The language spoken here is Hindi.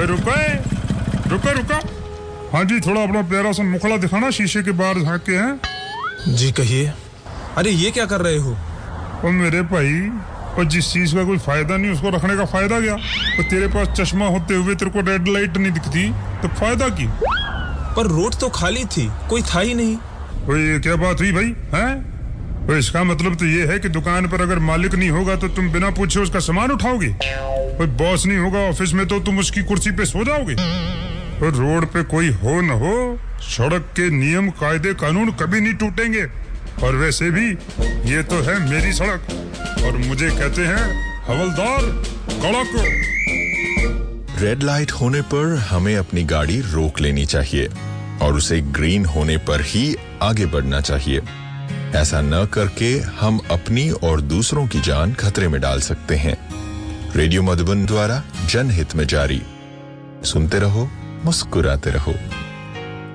ओए रुको रुको। हाँ जी, थोड़ा अपना प्यारा सा मुखड़ा दिखाना, शीशे के बाहर झांक के। हैं जी कहिए। अरे ये क्या कर रहे हो? ओ मेरे भाई, और जिस चीज का कोई फायदा नहीं उसको रखने का फायदा क्या? तो तेरे पास चश्मा होते हुए तेरे को रेड लाइट नहीं दिखती तो फायदा की? पर रोड तो खाली थी, कोई था ही नहीं। ये क्या बात हुई भाई? हैं? तो इसका मतलब तो ये है कि दुकान पर अगर मालिक नहीं होगा तो तुम बिना पूछे उसका सामान उठाओगे। कोई बॉस नहीं होगा ऑफिस में तो तुम उसकी कुर्सी पे सो जाओगे। तो रोड पे कोई हो न हो, सड़क के नियम कायदे कानून कभी नहीं टूटेंगे। और वैसे भी ये तो है मेरी सड़क और मुझे कहते हैं हवलदार कड़क। रेड लाइट होने पर हमें अपनी गाड़ी रोक लेनी चाहिए और उसे ग्रीन होने पर ही आगे बढ़ना चाहिए। ऐसा न करके हम अपनी और दूसरों की जान खतरे में डाल सकते हैं। रेडियो मधुबन द्वारा जनहित में जारी। सुनते रहो, मुस्कुराते रहो।